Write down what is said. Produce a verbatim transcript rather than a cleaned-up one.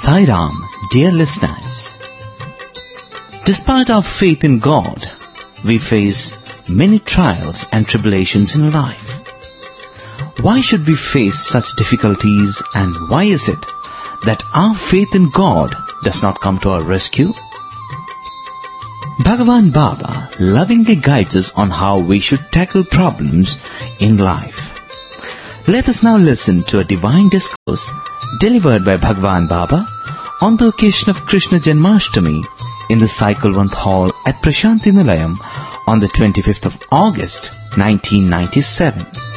Sai Ram, dear listeners. Despite our faith in God, we face many trials and tribulations in life. Why should we face such difficulties, and why is it that our faith in God does not come to our rescue? Bhagavan Baba lovingly guides us on how we should tackle problems in life. Let us now listen to a divine discourse delivered by Bhagavan Baba on the occasion of Krishna Janmashtami in the Cyclevanth Hall at Prashanti Nilayam on the twenty-fifth of August nineteen ninety-seven.